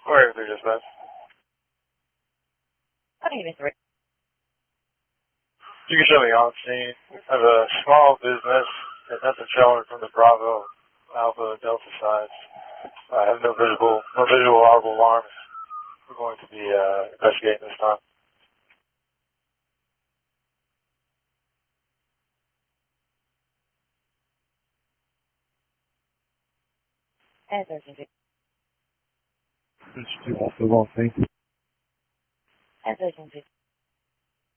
Where is it just that? My name is Rick. You can show me on scene. I have a small business that nothing showing from the Bravo, Alpha, Delta sides. I have no visual audible alarms. We're going to be investigating this time. As urgent. Mr. 2 Alpha, well, thank you. As urgent.